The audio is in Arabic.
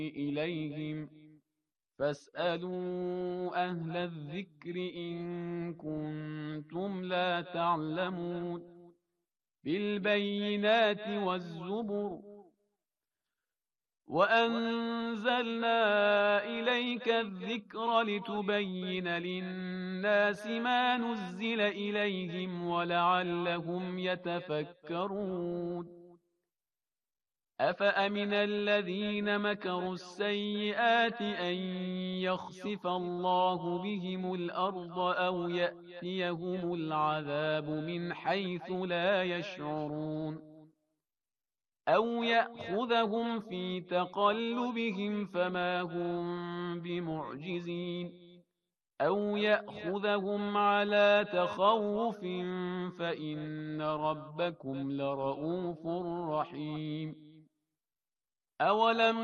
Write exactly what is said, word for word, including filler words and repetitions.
إليهم فاسألوا أهل الذكر إن كنتم لا تعلمون بالبينات والزبر وأنزلنا إليك الذكر لتبين للناس ما نزل إليهم ولعلهم يتفكرون أفأمن الذين مكروا السيئات أن يخسف الله بهم الأرض أو يأتيهم العذاب من حيث لا يشعرون أو يأخذهم في تقلبهم فما هم بمعجزين أو يأخذهم على تخوف فإن ربكم لرؤوف رحيم أولم